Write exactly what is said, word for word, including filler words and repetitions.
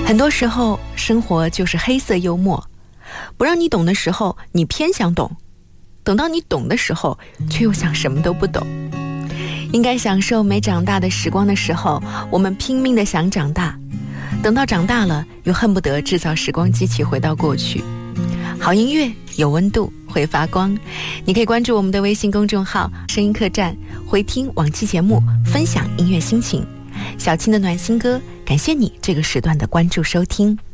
很多时候生活就是黑色幽默，不让你懂的时候你偏想懂，等到你懂的时候却又想什么都不懂。应该享受没长大的时光的时候，我们拼命地想长大，等到长大了又恨不得制造时光机器回到过去。好音乐有温度，会发光。你可以关注我们的微信公众号声音客栈，回听往期节目，分享音乐心情。小青的暖心歌，感谢你这个时段的关注收听。